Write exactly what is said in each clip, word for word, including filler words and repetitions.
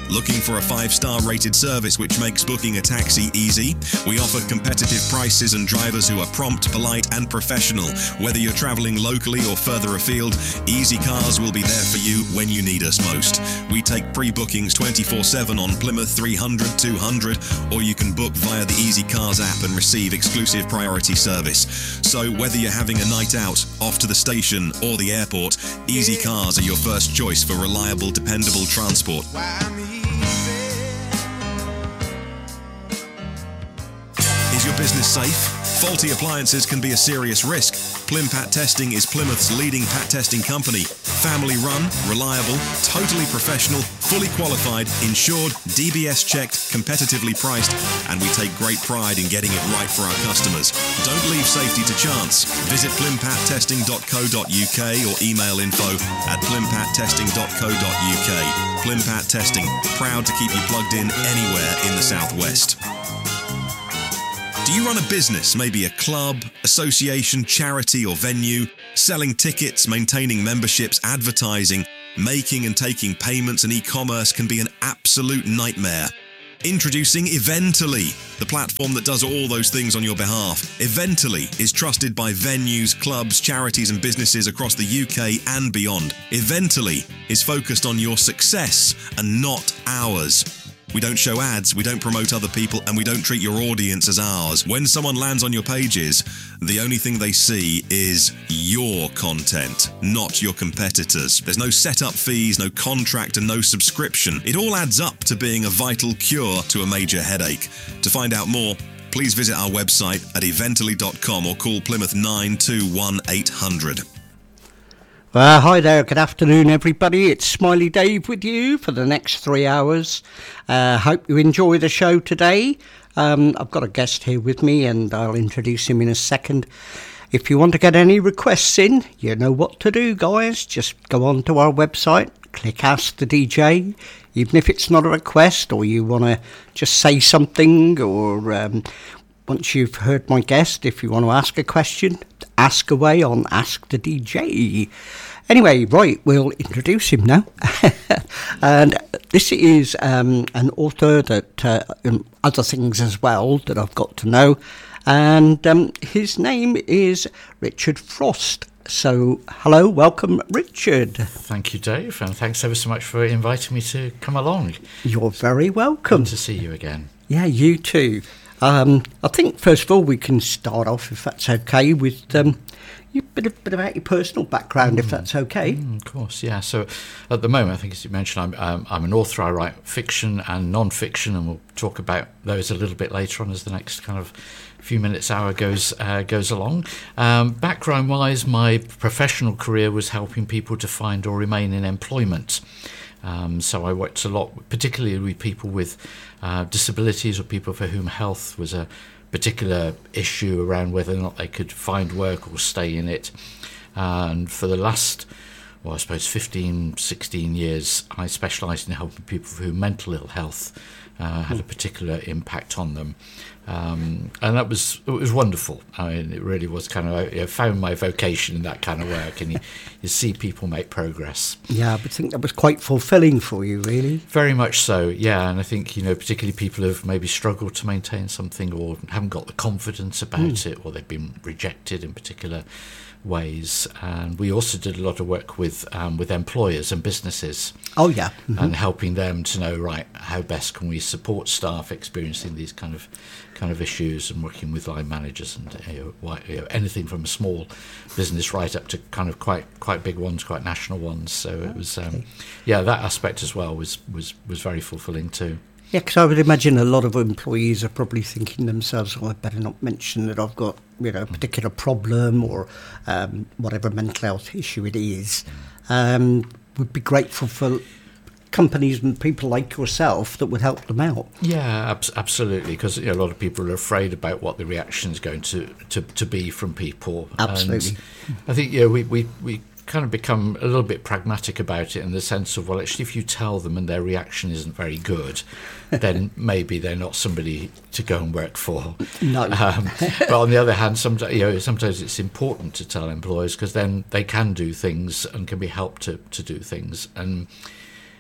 Looking for a five-star rated service which makes booking a taxi easy? We offer competitive prices and drivers who are prompt, polite and professional. Whether you're travelling locally or further afield, Easy Cars will be there for you when you need us most. We take pre-bookings twenty-four seven on Plymouth three hundred, two hundred, or you can book via the Easy Cars app and receive exclusive priority service. So whether you're having a night out, off to the station or the airport, Easy Cars are your first choice for reliable, dependable transport. Is your business safe? Faulty appliances can be a serious risk. Plimpat Testing is Plymouth's leading pat testing company. Family run, reliable, totally professional, fully qualified, insured, D B S checked, competitively priced, and we take great pride in getting it right for our customers. Don't leave safety to chance. Visit plimpat testing dot co dot uk or email info at plimpat testing dot co dot uk. Plimpat Testing, proud to keep you plugged in anywhere in the southwest. Do you run a business, maybe a club, association, charity or venue, selling tickets, maintaining memberships, advertising, making and taking payments and e-commerce can be an absolute nightmare? Introducing Eventally, the platform that does all those things on your behalf. Eventally is trusted by venues, clubs, charities and businesses across the U K and beyond. Eventally is focused on your success and not ours. We don't show ads, we don't promote other people, and we don't treat your audience as ours. When someone lands on your pages, the only thing they see is your content, not your competitors. There's no setup fees, no contract, and no subscription. It all adds up to being a vital cure to a major headache. To find out more, please visit our website at eventally dot com or call Plymouth nine two one eight hundred. Well, hi there, good afternoon everybody, it's Smiley Dave with you for the next three hours. Uh, hope you enjoy the show today. Um, I've got a guest here with me and I'll introduce him in a second. If you want to get any requests in, you know what to do guys, just go on to our website, click Ask the D J, even if it's not a request or you want to just say something, or um, once you've heard my guest, if you want to ask a question, ask away on Ask the D J. Anyway, right, we'll introduce him now. And this is um, an author that, uh, and other things as well that I've got to know. And um, his name is Richard Frost. So, hello, welcome, Richard. Thank you, Dave, and thanks ever so much for inviting me to come along. You're very welcome. Good to see you again. Yeah, you too. Um, I think, first of all, we can start off, if that's okay, with um, a bit, of, bit about your personal background, mm. if that's okay. Mm, of course, yeah. So, at the moment, I think, as you mentioned, I'm, um, I'm an author. I write fiction and non-fiction, and we'll talk about those a little bit later on as the next kind of few minutes, hour goes uh, goes along. Um, background-wise, my professional career was helping people to find or remain in employment. Um, so I worked a lot, particularly with people with uh, disabilities or people for whom health was a particular issue around whether or not they could find work or stay in it. And for the last, well, I suppose fifteen, sixteen years, I specialised in helping people for whom mental ill health uh, had a particular impact on them. Um, and that was, it was wonderful. I mean, it really was kind of, I found my vocation in that kind of work, and you, you see people make progress. Yeah, I think that was quite fulfilling for you, really. Very much so, yeah. And I think, you know, particularly people who've maybe struggled to maintain something or haven't got the confidence about mm. it, or they've been rejected in particular ways. And we also did a lot of work with um, with employers and businesses. Oh, yeah. Mm-hmm. And helping them to know, right, how best can we support staff experiencing these kind of kind of issues, and working with line managers and you know, you know, anything from a small business right up to kind of quite quite big ones, quite national ones. So it was, um, yeah, that aspect as well was was was very fulfilling too. Yeah, because I would imagine a lot of employees are probably thinking themselves, "Oh, I better not mention that I've got, you know, a particular problem or um, whatever mental health issue it is." Um, would be grateful for companies and people like yourself that would help them out. Yeah, ab- absolutely, because you know, a lot of people are afraid about what the reaction is going to, to, to be from people. Absolutely. And I think, you know, we, we, we kind of become a little bit pragmatic about it in the sense of, well, actually, if you tell them and their reaction isn't very good, then maybe they're not somebody to go and work for. No. Um, but on the other hand, sometimes, you know, sometimes it's important to tell employers, because then they can do things and can be helped to, to do things. And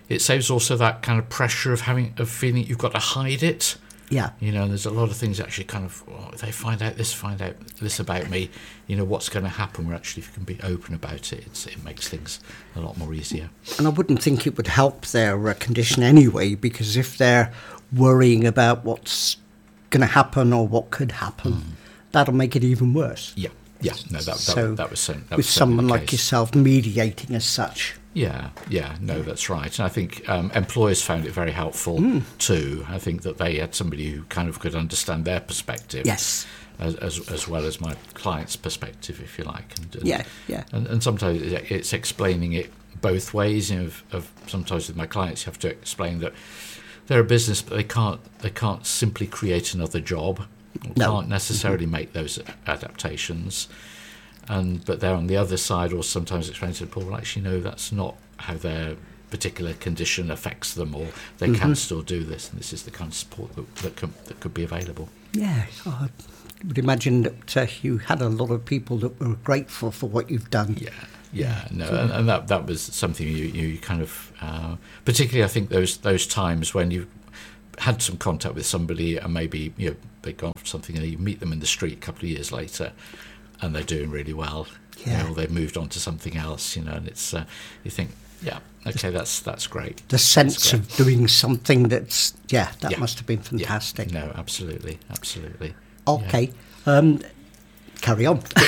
it saves also that kind of pressure of having of feeling you've got to hide it. Yeah. You know, there's a lot of things actually kind of, oh, they find out this, find out this about me, you know, what's going to happen, where actually if you can be open about it, it's, it makes things a lot more easier. And I wouldn't think it would help their uh, condition anyway, because if they're worrying about what's going to happen or what could happen, mm. that'll make it even worse. Yeah, yeah, no, that, that, so that was so, that with was someone the like case. yourself mediating as such. Yeah, yeah, no, that's right. And I think um, employers found it very helpful mm. too. I think that they had somebody who kind of could understand their perspective. Yes. As, as, as well as my client's perspective, if you like. And, and, yeah, yeah. And, and sometimes it's explaining it both ways. You know, of, of sometimes with my clients, you have to explain that they're a business, but they can't they can't simply create another job. No. Can't necessarily mm-hmm. make those adaptations. And but they're on the other side, or sometimes explain to people, well, actually, no, that's not how their particular condition affects them, or they mm-hmm. can still do this, and this is the kind of support that that, can, that could be available. Yeah, I would imagine that uh, you had a lot of people that were grateful for what you've done. Yeah, yeah, no, and, and that that was something you you kind of, uh, particularly I think those those times when you had some contact with somebody and maybe you know they'd gone for something and you meet them in the street a couple of years later. And they're doing really well. Yeah. You know, or they've moved on to something else, you know, and it's, uh, you think, yeah, okay, that's that's great. The sense great. of doing something that's, yeah, that yeah. must have been fantastic. Yeah. No, absolutely, absolutely. Okay, yeah. um, carry on. Sorry,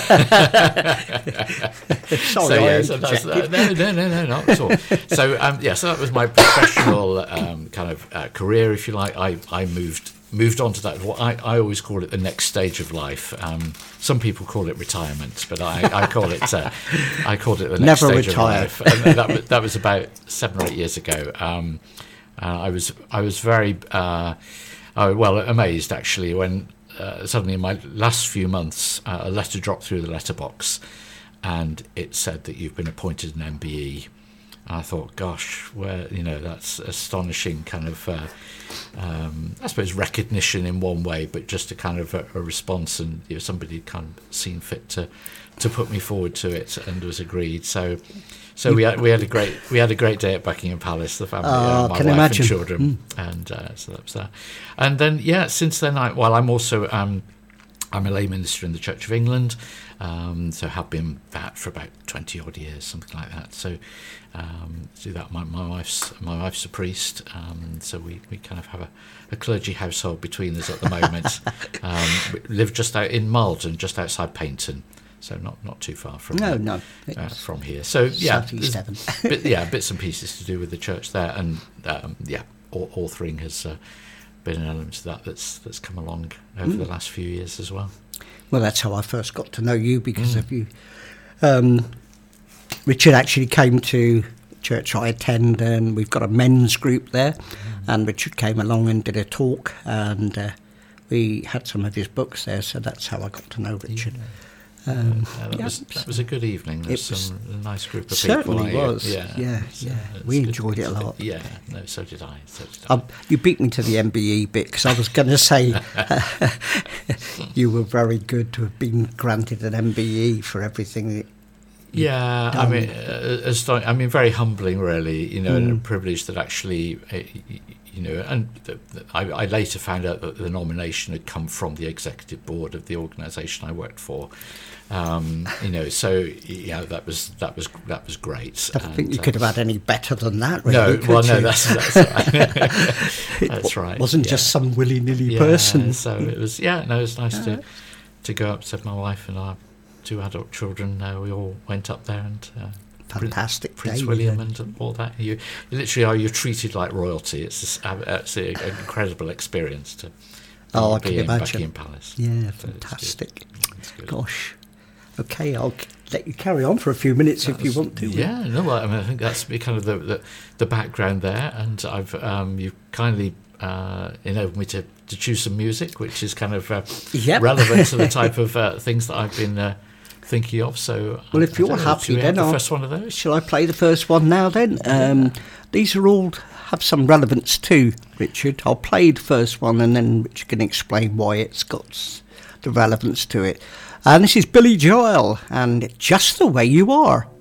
so, yeah, so that's, uh, no, no, no, no, not at all. So, um, yeah, so that was my professional um, kind of uh, career, if you like. I, I moved moved on to that. Well, I, I always call it the next stage of life. Um, some people call it retirement, but I, I call it uh, I called it the next Never stage retire. of life. And that was, that was about seven or eight years ago. Um, uh, I was I was very uh, uh, well amazed actually when uh, suddenly in my last few months uh, a letter dropped through the letterbox, and it said that you've been appointed an M B E. I thought, gosh, where you know that's astonishing kind of, uh, um, I suppose recognition in one way, but just a kind of a, a response, and you know, somebody kind of seen fit to, to put me forward to it, and was agreed. So, so we had we had a great we had a great day at Buckingham Palace, the family, oh, uh, my can wife imagine. and children, mm. and uh, so that was that. And then yeah, since then, I, well, I'm also um, I'm a lay minister in the Church of England. Um, so have been that for about twenty odd years, something like that. So um, do that. My, my wife's my wife's a priest, um, so we, we kind of have a, a clergy household between us at the moment. um, we live just out in Malden, just outside Paynton, so not, not too far from no uh, no uh, from here. So yeah, Southeast Devon. bit, yeah, bits and pieces to do with the church there, and um, yeah, au- authoring has uh, been an element of that that's that's come along over mm. the last few years as well. Well, that's how I first got to know you, because mm. of you. Um, Richard actually came to church I attend, and we've got a men's group there, mm. and Richard came along and did a talk, and uh, we had some of his books there, so that's how I got to know Richard. Yeah. Um, yeah, that, yeah, was, that was a good evening. There was, was some a nice group of certainly people. was. Yeah, yeah, so yeah. it's We good. enjoyed it a lot. Yeah, no, so did I. So did I. Um, you beat me to the M B E bit, because I was going to say you were very good to have been granted an M B E for everything. That yeah, done. I mean, uh, as, I mean, very humbling, really. You know, Mm. and a privilege that actually, uh, you know, and the, the, I, I later found out that the nomination had come from the executive board of the organisation I worked for. Um, you know, so yeah, that was that was that was great. I don't and, think you uh, could have had any better than that, really. No, could well, no, you? that's that's right. That's right. It wasn't yeah. just some willy-nilly yeah, person. So it was, yeah, no, it was nice Yeah. to to go up. Said my wife and our two adult children. Uh, we all went up there and. Uh, Fantastic Prince day, William yeah. and all that. You, you literally are you're treated like royalty. It's, just, uh, it's a, an incredible experience to Oh, I be can in imagine. Buckingham Palace. Yeah, So it's fantastic. good. It's good. Gosh. Okay, I'll c- let you carry on for a few minutes if you That's- want to. Yeah, no, well, I mean, I think that's be kind of the, the, the background there, and I've um, you've kindly uh, enabled me to, to choose some music, which is kind of uh, Yep. relevant to the type of uh, things that I've been uh, thinking of. So, Well, I- if I you're don't know, happy, should we have then the I'll- first one of those. Shall I play the first one now then? Um, these are all have some relevance too, Richard. I'll play the first one and then Richard can explain why it's got s- the relevance to it. And this is Billy Joel and Just the Way You Are.